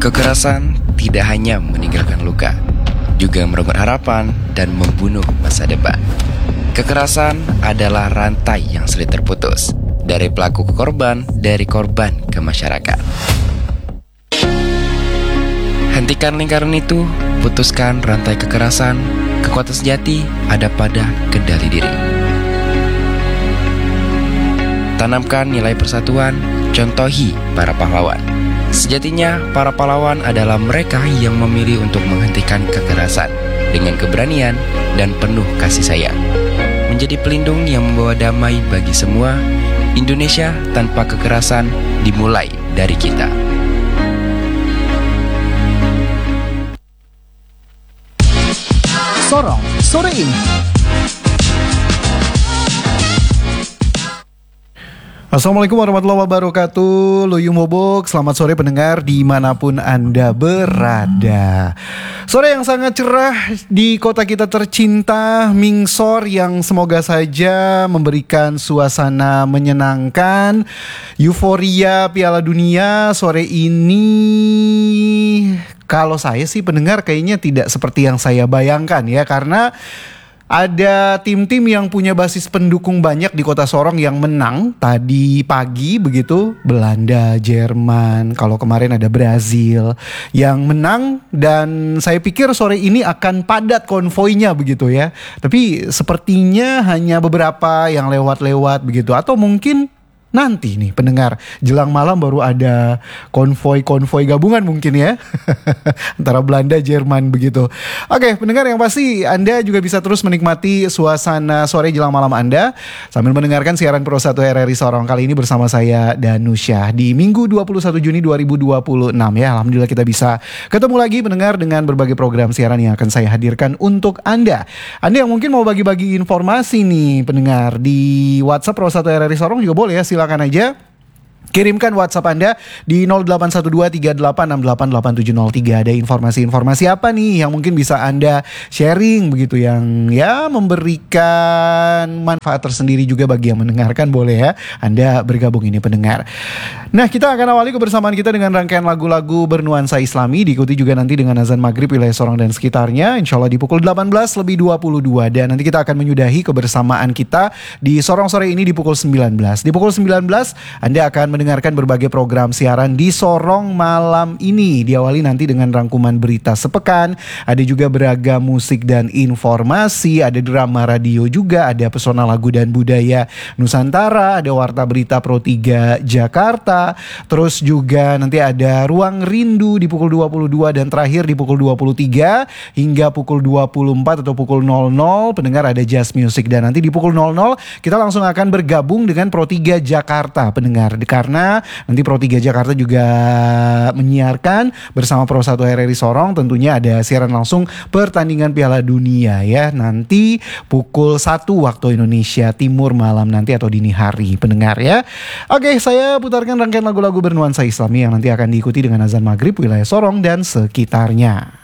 Kekerasan tidak hanya meninggalkan luka, juga merenggut harapan dan membunuh masa depan. Kekerasan adalah rantai yang sulit terputus, dari pelaku ke korban, dari korban ke masyarakat. Hentikan lingkaran itu, putuskan rantai kekerasan. Kekuatan sejati ada pada kendali diri. Tanamkan nilai persatuan, contohi para pahlawan. Sejatinya, para pahlawan adalah mereka yang memilih untuk menghentikan kekerasan dengan keberanian dan penuh kasih sayang. Menjadi pelindung yang membawa damai bagi semua. Indonesia tanpa kekerasan dimulai dari kita. Sorong sore ini. Assalamualaikum warahmatullahi wabarakatuh. Luyung Bobok, selamat sore pendengar dimanapun Anda berada. Sore yang sangat cerah di kota kita tercinta, Mingsor, yang semoga saja memberikan suasana menyenangkan. Euforia Piala Dunia sore ini, kalau saya sih pendengar kayaknya tidak seperti yang saya bayangkan ya, karena ada tim-tim yang punya basis pendukung banyak di kota Sorong yang menang tadi pagi begitu. Belanda, Jerman, kalau kemarin ada Brazil yang menang. Dan saya pikir sore ini akan padat konvoinya begitu ya. Tapi sepertinya hanya beberapa yang lewat-lewat begitu. Atau mungkin nanti nih pendengar, jelang malam baru ada konvoi gabungan mungkin ya. Antara Belanda, Jerman begitu. Oke pendengar, yang pasti Anda juga bisa terus menikmati suasana sore jelang malam Anda sambil mendengarkan siaran Pro 1 RRI Sorong. Kali ini bersama saya Danusyah di Minggu 21 Juni 2026 ya. Alhamdulillah kita bisa ketemu lagi pendengar dengan berbagai program siaran yang akan saya hadirkan untuk Anda. Anda yang mungkin mau bagi-bagi informasi nih pendengar di WhatsApp Pro 1 RRI Sorong juga boleh ya. Silakan aja kirimkan WhatsApp Anda di 081238688703. Ada informasi-informasi apa nih yang mungkin bisa Anda sharing begitu, yang ya memberikan manfaat tersendiri juga bagi yang mendengarkan. Boleh ya Anda bergabung ini pendengar. Nah, kita akan awali kebersamaan kita dengan rangkaian lagu-lagu bernuansa Islami, diikuti juga nanti dengan azan maghrib wilayah Sorong dan sekitarnya, insya Allah di pukul 18:22. Dan nanti kita akan menyudahi kebersamaan kita di Sorong sore ini di pukul 19. Di pukul 19 Anda akan mendengarkan berbagai program siaran di Sorong malam ini. Diawali nanti dengan rangkuman berita sepekan, ada juga beragam musik dan informasi, ada drama radio juga, ada pesona lagu dan budaya Nusantara, ada warta berita Pro 3 Jakarta, terus juga nanti ada Ruang Rindu di pukul 22, dan terakhir di pukul 23 hingga pukul 24 atau pukul 00 pendengar ada Jazz Music. Dan nanti di pukul 00 kita langsung akan bergabung dengan Pro 3 Jakarta pendengar, karena nanti Pro 3 Jakarta juga menyiarkan bersama Pro 1 RRI Sorong. Tentunya ada siaran langsung pertandingan Piala Dunia ya, nanti pukul 1 waktu Indonesia Timur malam nanti atau dini hari pendengar ya. Oke, saya putarkan rangkaian lagu-lagu bernuansa Islami yang nanti akan diikuti dengan azan maghrib wilayah Sorong dan sekitarnya.